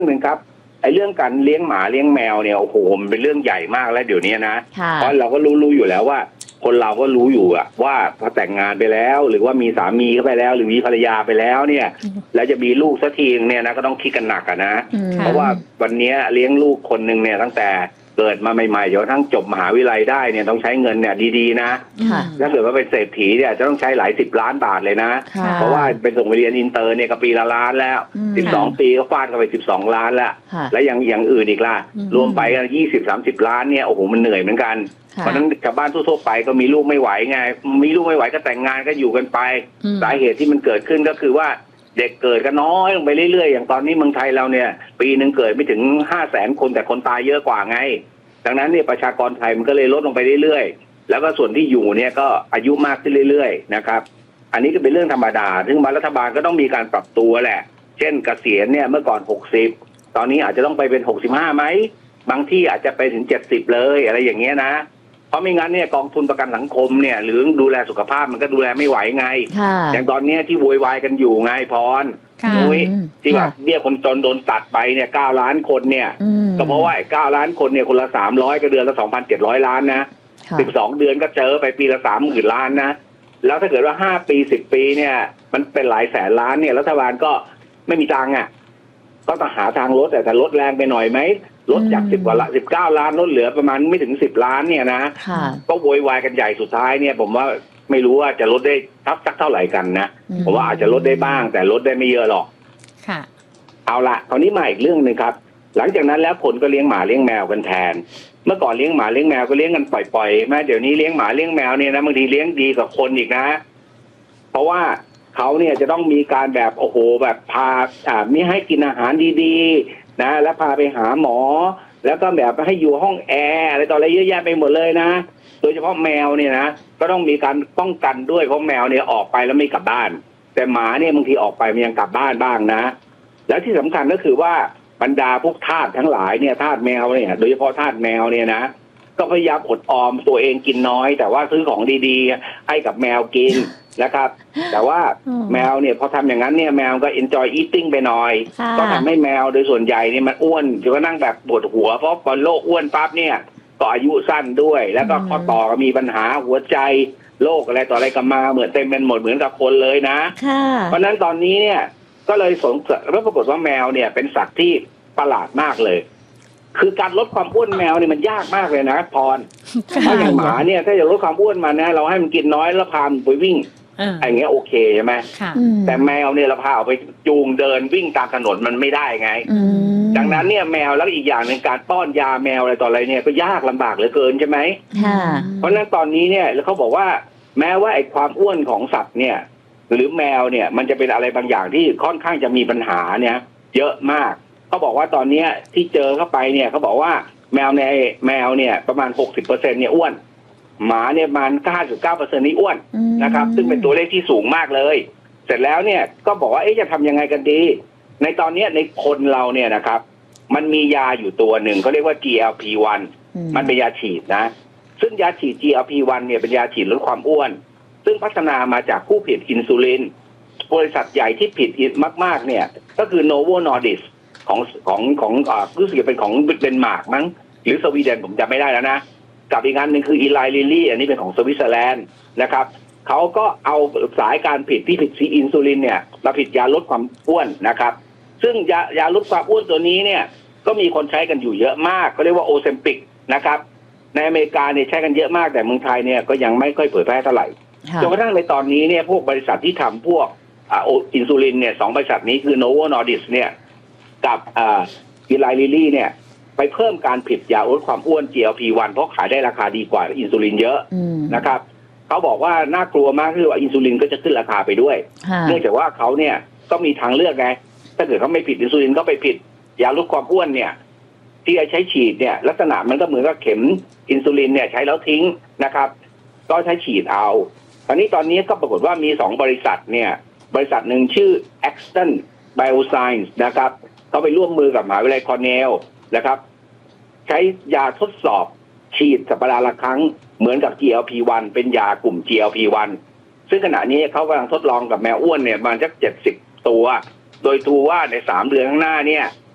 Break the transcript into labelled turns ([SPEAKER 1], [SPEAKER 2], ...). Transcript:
[SPEAKER 1] หนึ่งครับไอ้เรื่องการเลี้ยงหมาเลี้ยงแมวเนี่ยโอ้โหมันเป็นเรื่องใหญ่มากแล้วเดี๋ยวนี้นะเพราะเราก็รู้อยู่แล้วว่าคนเราก็รู้อยู่อะว่าพอแต่งงานไปแล้วหรือว่ามีสามีเข้าไปแล้วหรือมีภรรยาไปแล้วเนี่ยแล้วจะมีลูกสักทีเนี่ยนะก็ต้องคิดกันหนักอะนะเพราะว่าวันนี้เลี้ยงลูกคนหนึ่งเนี่ยตั้งแต่เกิดมาใหม่ๆจนกระทั่งจบมหาวิทยาลัยได้เนี่ยต้องใช้เงินเนี่ยดีๆนะถ้าเกิดว่าเป็นเศรษฐีเนี่ยจะต้องใช้หลาย10 ล้านบาทเลยนะเพราะว่าเป็นส่งไปเรียนอินเตอร์เนี่ยก็ปีละล้านแล้ว12 ปีก็ฟาดเข้าไป12 ล้านแล้วและอย่างอื่นอีกล่ะรวมไปกัน20-30 ล้านเนี่ยโอ้โหมันเหนื่อยเหมือนกันเพราะนั้นชาวบ้านทั่วไปก็มีลูกไม่ไหวไงมีลูกไม่ไหวก็แต่งงานก็อยู่กันไปสาเหตุที่มันเกิดขึ้นก็คือว่าเด็กเกิดก็น้อยลงไปเรื่อยๆอย่างตอนนี้เมืองไทยเราเนี่ยปีนึงเกิดไม่ถึง500,000 คนแต่คนตายเยอะกว่าไงดังนั้นเนี่ยประชากรไทยมันก็เลยลดลงไปเรื่อยๆแล้วก็ส่วนที่อยู่เนี่ยก็อายุมากขึ้นเรื่อยๆนะครับอันนี้ก็เป็นเรื่องธรรมดาซึ่งรัฐบาลก็ต้องมีการปรับตัวแหละเช่นเกษียณเนี่ยเมื่อก่อน60ตอนนี้อาจจะต้องไปเป็น65ไหมบางที่อาจจะไปถึง70เลยอะไรอย่างเงี้ยนะเพราะไม่งั้นเนี่ยกองทุนประกันสังคมเนี่ยหรือดูแลสุขภาพมันก็ดูแลไม่ไหวไงอย่างตอนนี้ที่โวยวายกันอยู่ไงพรนุ้ยที่ว่าเบี้ยคนจนโดนตัดไปเนี่ย9 ล้านคนเนี่ยก็เพราะว่า9 ล้านคนเนี่ยคนละ300ก็เดือนละ 2,700 ล้านนะ12 เดือนก็เจอไปปีละ 30,000 ล้านนะแล้วถ้าเกิดว่า5 ปี10 ปีเนี่ยมันเป็นหลายแสนล้านเนี่ยรัฐบาลก็ไม่มีตังค์อ่ะก็ต้องหาทางลดแต่ลดแรงไปหน่อยไหมลดจาก10 กว่าละ19 ล้านลดเหลือประมาณไม่ถึง10 ล้านเนี่ยนะก็โวยวายกันใหญ่สุดท้ายเนี่ยผมว่าไม่รู้ว่าจะลดได้สักเท่าไหร่กันนะผมว่าอาจจะลดได้บ้างแต่ลดได้ไม่เยอะหรอกเอาละคราวนี้มาอีกเรื่องนึงครับหลังจากนั้นแล้วคนก็เลี้ยงหมาเลี้ยงแมวกันแทนเมื่อก่อนเลี้ยงหมาเลี้ยงแมวก็เลี้ยงกันปล่อยๆแม้เดี๋ยวนี้เลี้ยงหมาเลี้ยงแมวเนี่ยนะบางทีเลี้ยงดีกว่าคนอีกนะเพราะว่าเขาเนี่ยจะต้องมีการแบบโอ้โหแบบพามีให้กินอาหารดีๆนะแล้วพาไปหาหมอแล้วก็แบบให้อยู่ห้องแอร์อะไรต่ออะไรเยอะแยะไปหมดเลยนะโดยเฉพาะแมวเนี่ยนะก็ต้องมีการป้องกันด้วยเพราะแมวเนี่ยออกไปแล้วไม่กลับบ้านแต่หมาเนี่ยบางทีออกไปมันยังกลับบ้านบ้างนะแล้วที่สำคัญก็คือว่าบรรดาพวกทาสทั้งหลายเนี่ยทาสแมวเนี่ยโดยเฉพาะทาสแมวเนี่ยนะก็พยายามอดออมตัวเองกินน้อยแต่ว่าซื้อของดีๆให้กับแมวกินนะครับแต่ว่าแมวเนี่ยพอทำอย่างนั้นเนี่ยแมวก็ enjoy eating ไปหน่อยก็ทำให้แมวโดยส่วนใหญ่เนี่ยมันอ้วนจนกระทั่งแบบปวดหัวเพราะพอโรคอ้วนปั๊บเนี่ยก็อายุสั้นด้วยแล้วก็ข้อต่อก็มีปัญหาหัวใจโรคอะไรต่ออะไรก็มาเหมือนเต็มเป็นหมดเหมือนกับคนเลยนะเพราะนั้นตอนนี้เนี่ยก็เลยสงสัยแล้วปรากฏว่าแมวเนี่ยเป็นสัตว์ที่ประหลาดมากเลยคือการลดความอ้วนแมวเนี่ยมันยากมากเลยนะพรเพราะอย่างหมาเนี่ยถ้าจะลดความอ้วนมันนะเราให้มันกินน้อยแล้วพามันไปวิ่งอย่างเงี้ยโอเคใช่ไหมแต่แมวเนี่ยเราพาออกไปจูงเดินวิ่งตามถนนมันไม่ได้ไงดังนั้นเนี่ยแมวแล้วอีกอย่างหนึ่งการป้อนยาแมวอะไรต่ออะไรเนี่ยก็ยากลำบากเหลือเกินใช่ไหมเพราะฉะนั้นตอนนี้เนี่ยเขาบอกว่าแม้ว่าไอ้ความอ้วนของสัตว์เนี่ยหรือแมวเนี่ยมันจะเป็นอะไรบางอย่างที่ค่อนข้างจะมีปัญหาเนี่ยเยอะมากเขาบอกว่าตอนนี้ที่เจอเข้าไปเนี่ยเขาบอกว่าแมวเนี่ยประมาณ 60% เนี่ยอ้วนหมาเนี่ยประมาณ 99% นี่อ้วนนะครับซึ่งเป็นตัวเลขที่สูงมากเลยเสร็จแล้วเนี่ยก็บอกว่าจะทำยังไงกันดีในตอนนี้ในคนเราเนี่ยนะครับมันมียาอยู่ตัวหนึ่งเขาเรียกว่า GLP-1 มันเป็นยาฉีดนะซึ่งยาฉีด GLP-1 เนี่ยเป็นยาฉีดลดความอ้วนซึ่งพัฒนามาจากผู้ผลิตอินซูลินบริษัทใหญ่ที่ผลิตมากๆเนี่ยก็คือ Novo Nordisk ของรู้สึกจะเป็นของเดนมาร์กมั้งหรือสวีเดนผมจำไม่ได้แล้วนะกับอีกอันหนึ่งคืออีไลลิลลี่อันนี้เป็นของสวิตเซอร์แลนด์นะครับเขาก็เอาสายการผลิตที่ผลิตอินซูลินเนี่ยมาผลิตยาลดความอ้วนนะครับซึ่งยาลดความอ้วนตัวนี้เนี่ยก็มีคนใช้กันอยู่เยอะมากเขาเรียกว่าโอเซมปิกนะครับในอเมริกาเนี่ยใช้กันเยอะมากแต่เมืองไทยเนี่ยก็ยังไม่ค่อยเผยแพร่เท่าไหร่จนกระทั่งในตอนนี้เนี่ยพวกบริษัทที่ทำพวกอินซูลินเนี่ย2 บริษัทนี้คือ Novo Nordisk เนี่ยกับอีไลลิลลี่เนี่ยไปเพิ่มการผลิตยาลดความอ้วน GLP-1 เพราะขายได้ราคาดีกว่าอินซูลินเยอะนะครับเขาบอกว่าน่ากลัวมากคือว่าอินซูลินก็จะขึ้นราคาไปด้วยเนื่องจากว่าเขาเนี่ยก็มีทางเลือกไงถ้าเกิดเขาไม่ผลิตอินซูลินก็ไปผลิตยาลดความอ้วนเนี่ยที่จะใช้ฉีดเนี่ยลักษณะมันก็เหมือนกับเข็มอินซูลินเนี่ยใช้แล้วทิ้งนะครับก็ใช้ฉีดเอาตอนนี้ก็ปรากฏว่ามี2 บริษัทเนี่ยบริษัทหนึ่งชื่อ Aston Bioscience นะครับเขาไปร่วมมือกับมหาวิทยาลัยคอร์เนลนะครับใช้ยาทดสอบฉีดสัปดาห์ละครั้งเหมือนกับ GLP-1 เป็นยากลุ่ม GLP-1 ซึ่งขณะนี้เขากำลังทดลองกับแมวอ้วนเนี่ยประมาณสัก70 ตัวโดยดูว่าใน3 เดือนข้างหน้าเนี่ย